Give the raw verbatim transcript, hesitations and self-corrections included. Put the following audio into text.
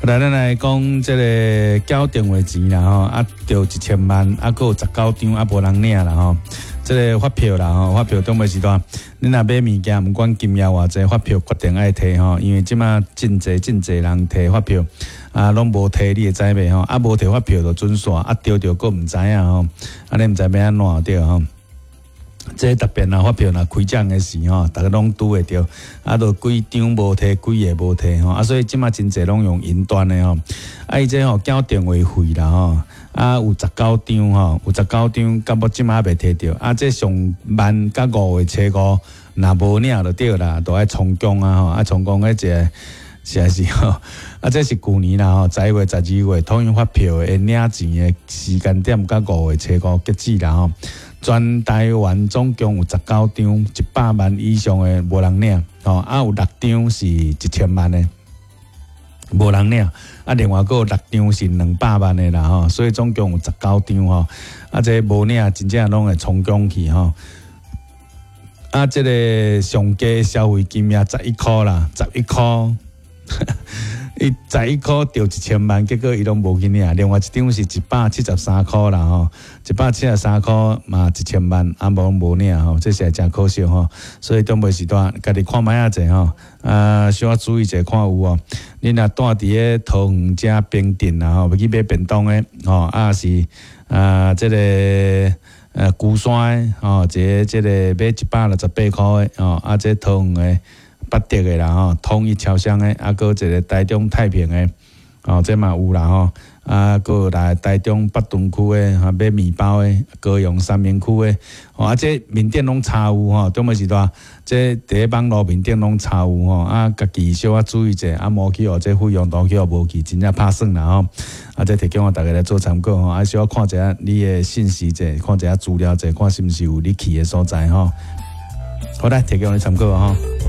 来，咱来讲这个缴电话钱啦吼，啊，着一千万，啊，还有十九张，啊，无人领啦吼。这个发票啦吼，发票中尾时段，你若买物件，毋管金额偌济，发票决定爱摕吼，因为即马真济真济人摕发票，啊，拢无摕，你会知袂吼？啊，无摕发票就准煞，啊，丢着佫毋知影吼，啊，你毋知要安怎着吼？这特别啊，发票若开奖的时吼，逐个拢拄会着，啊，都几张无摕，几个无摕吼，啊，所以即马真侪拢用云端的吼，啊，伊这吼缴电话费啦吼，啊，有十九张吼，有十九张，到目即马还袂摕着，啊，这上万甲五月初五，若无领就对啦，都爱充公啊吼，啊，充公迄个。是啊是吼，啊，这是去年啦吼，十一月、十二月统一发票的领钱的时间点，甲五月初五截止啦吼。全台湾总共有十九张，一百万以上的无人领，吼，啊有六张是一千万的无人领，啊另外还有六张是两百万的啦吼，所以总共有十九张吼，啊这无领真正拢会充公去吼。啊，这个上加消费金额十一箍啦，十一箍。伊十一箍掉一千万，结果伊拢无去领。另外一张是一百七十三箍啦吼，一百七十三箍嘛一千万，啊无无领吼，这是真可惜吼。所以当袂时段，家己看卖啊者吼，啊小可注意者看有哦。你若住伫个桃园遮平镇啦吼，要去买便当诶吼，啊是啊这个呃鼓山诶吼，一个这个买一百六十八箍诶吼，啊这桃园诶。八德的啦吼，统一超商的，啊，搁一个台中太平的，哦，这嘛有啦吼，啊，搁来台中北屯区的，哈，买面包的，高雄三明区的，哦，啊，这面店拢差有吼，中尾时段，这第一网络面店拢差有吼，啊，家己小可注意者，啊，无去哦，这费用都去哦无去，真正拍算啦吼，啊，这提供我大家来做参考吼，啊，小可看一下你的信息者，看一下资料者，看是毋是有你去的所在吼，好来提供你参考吼。